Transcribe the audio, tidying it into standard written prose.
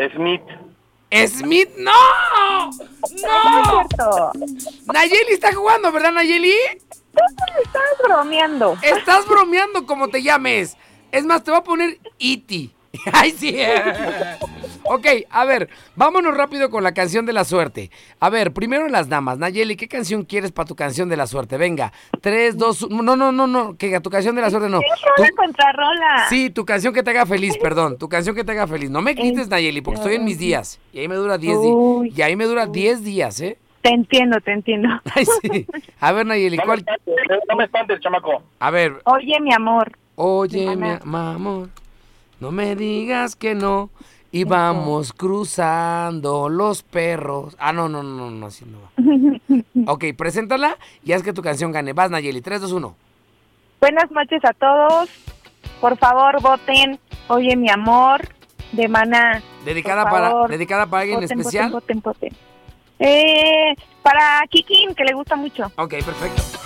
Smith. ¡Smith! ¡No! No es ¡No! cierto. Nayeli está jugando, ¿verdad, Nayeli? Estás bromeando. Estás bromeando como te llames. Es más, te voy a poner Iti. ¡Ay, sí! Ok, a ver, vámonos rápido con la canción de la suerte. A ver, primero las damas. Nayeli, ¿qué canción quieres para tu canción de la suerte? Venga, 3, 2, 1. No, que tu canción de la suerte no. Rola contra rola. Sí, tu canción que te haga feliz, perdón. Tu canción que te haga feliz. No me grites, Nayeli, porque estoy en mis días. Y ahí me dura 10 días. Uy. Y ahí me dura 10 días, ¿eh? Te entiendo. Ay, sí. A ver, Nayeli, ¿cuál? No me espantes, chamaco. A ver, Oye, mi amor. oye, Maná. mi amor, no me digas que no. Y vamos cruzando los perros. Ah, no, así no va. Ok, preséntala y haz que tu canción gane. Vas, Nayeli, 3, 2, 1. Buenas noches a todos. Por favor, voten Oye, mi amor, de Maná. ¿Dedicada Por para favor. alguien Voten, especial? voten. Para Kikín, que le gusta mucho. Ok, perfecto.